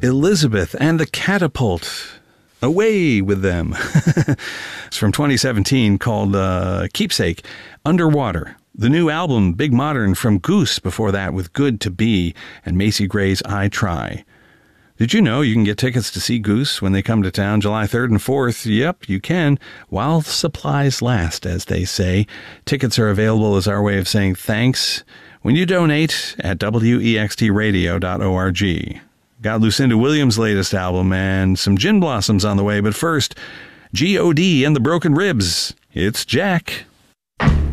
Elizabeth and the Catapult. Away with them. It's from 2017 called Keepsake, Underwater. The new album, Big Modern, from Goose before that with Good to Be, and Macy Gray's I Try. Did you know you can get tickets to see Goose when they come to town July 3rd and 4th? Yep, you can, while supplies last, as they say. Tickets are available as our way of saying thanks when you donate at wextradio.org. Got Lucinda Williams' latest album and some Gin Blossoms on the way, but first, G.O.D. and the Broken Ribs. It's Jack.